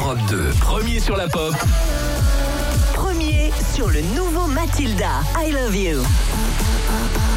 Europe 2, premier sur la pop. Premier sur le nouveau Mathilda, I Love You.